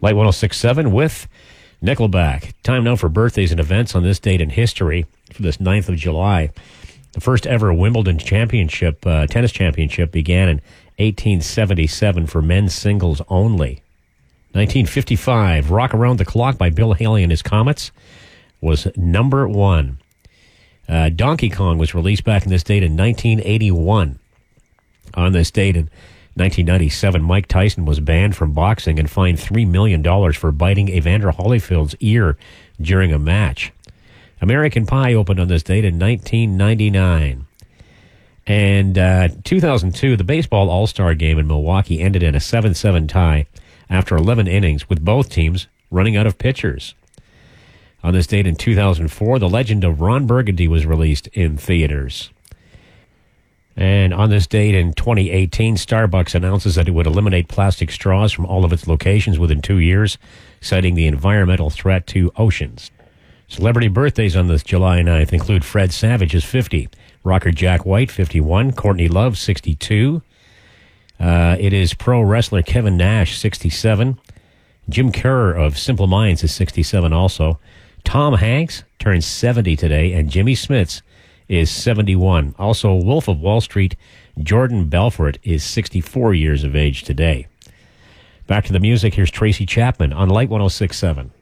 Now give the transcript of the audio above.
Light 106.7 with Nickelback. Time now for birthdays and events on this date in history for this 9th of July. The first ever Wimbledon championship, tennis championship, began in 1877 for men's singles only. 1955, Rock Around the Clock by Bill Haley and his Comets was number one. Donkey Kong was released back in this date in 1981. On this date in 1997, Mike Tyson was banned from boxing and fined $3 million for biting Evander Holyfield's ear during a match. American Pie opened on this date in 1999. And 2002, the Baseball All-Star Game in Milwaukee ended in a 7-7 tie after 11 innings, with both teams running out of pitchers. On this date in 2004, The Legend of Ron Burgundy was released in theaters. And on this date in 2018, Starbucks announces that it would eliminate plastic straws from all of its locations within 2 years, citing the environmental threat to oceans. Celebrity birthdays on this July 9th include Fred Savage is 50, rocker Jack White 51, Courtney Love 62. It is pro wrestler Kevin Nash 67. Jim Kerr of Simple Minds is 67 also. Tom Hanks turns 70 today, and Jimmy Smits is 71. Also, Wolf of Wall Street, Jordan Belfort is 64 years of age today. Back to the music. Here's Tracy Chapman on Light 106.7.